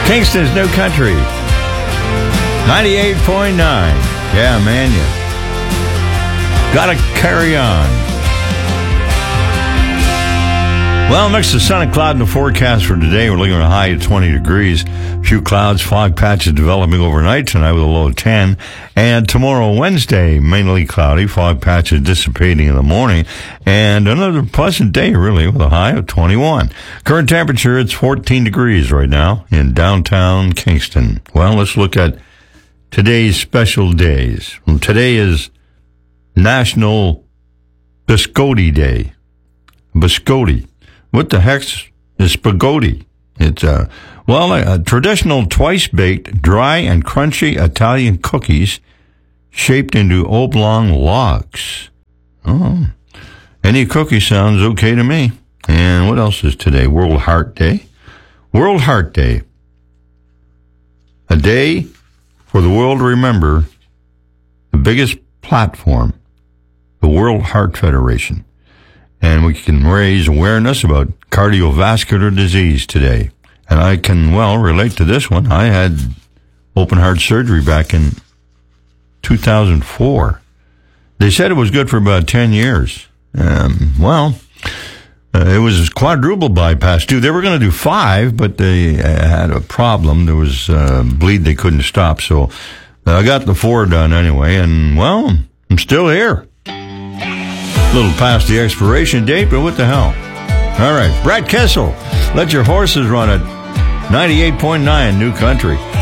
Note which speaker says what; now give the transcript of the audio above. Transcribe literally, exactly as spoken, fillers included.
Speaker 1: Kingston's New Country. ninety-eight point nine. Yeah, man, you gotta carry on. Well, mix of sun and cloud in the forecast for today. We're looking at a high of twenty degrees. A few clouds, fog patches developing overnight tonight with a low of ten. And tomorrow, Wednesday, mainly cloudy, fog patches dissipating in the morning. And another pleasant day, really, with a high of twenty-one. Current temperature, it's fourteen degrees right now in downtown Kingston. Well, let's look at today's special days. Well, today is National Biscotti Day. Biscotti. What the heck's is spaghetti? It's, uh, well, a, a traditional twice-baked, dry and crunchy Italian cookies shaped into oblong logs. Oh, any cookie sounds okay to me. And what else is today? World Heart Day. World Heart Day. A day for the world to remember the biggest platform, the World Heart Federation. And we can raise awareness about cardiovascular disease today. And I can, well, relate to this one. I had open heart surgery back in two thousand four. They said it was good for about ten years. Um, well, uh, it was quadruple bypass, too. They were going to do five, but they uh, had a problem. There was uh, bleed they couldn't stop. So uh, I got the four done anyway. And, well, I'm still here. A little past the expiration date, but what the hell? All right, Brad Kessel, let your horses run at ninety-eight point nine New Country.